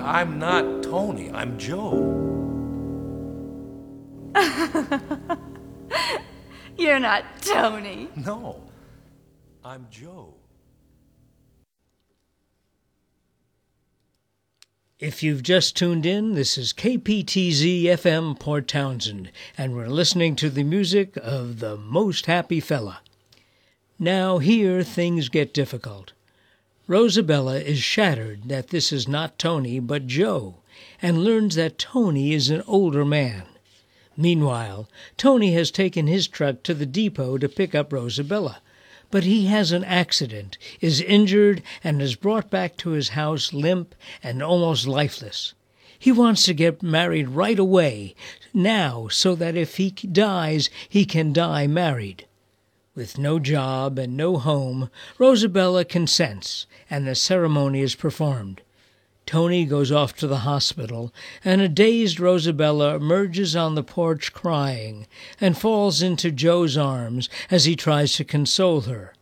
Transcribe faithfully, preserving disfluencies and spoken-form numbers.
I'm not Tony. I'm Joe. You're not Tony. No, I'm Joe. If you've just tuned in, this is K P T Z F M Port Townsend, and we're listening to the music of the Most Happy Fella. Now here things get difficult. Rosabella is shattered that this is not Tony but Joe, and learns that Tony is an older man. Meanwhile, Tony has taken his truck to the depot to pick up Rosabella, but he has an accident, is injured, and is brought back to his house limp and almost lifeless. He wants to get married right away, now, so that if he dies, he can die married. With no job and no home, Rosabella consents, and the ceremony is performed. Tony goes off to the hospital, and a dazed Rosabella emerges on the porch crying, and falls into Joe's arms as he tries to console her.